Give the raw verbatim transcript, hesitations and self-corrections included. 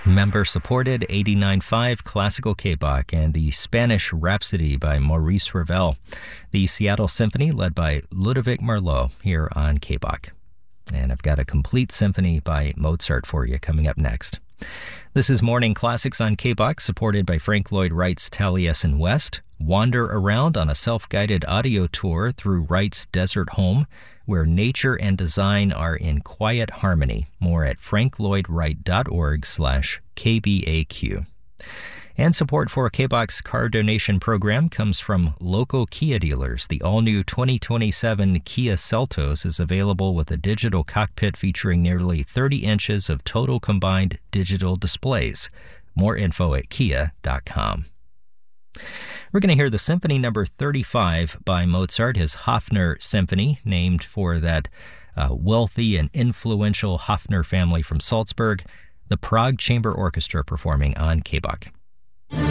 Member-supported eighty-nine point five Classical K-Bach and the Spanish Rhapsody by Maurice Ravel. The Seattle Symphony led by Ludovic Marleau here on K-Bach. And I've got a complete symphony by Mozart for you coming up next. This is Morning Classics on K-Bach, supported by Frank Lloyd Wright's Taliesin West. Wander around on a self-guided audio tour through Wright's desert home, where nature and design are in quiet harmony. More at franklloydwright.org slash KBAQ. And support for K-Bach's car donation program comes from local Kia dealers. The all-new twenty twenty-seven Kia Seltos is available with a digital cockpit featuring nearly thirty inches of total combined digital displays. More info at kia dot com. We're going to hear the Symphony Number thirty-five by Mozart, his Hofner Symphony, named for that uh, wealthy and influential Hofner family from Salzburg. The Prague Chamber Orchestra performing on K-Bach.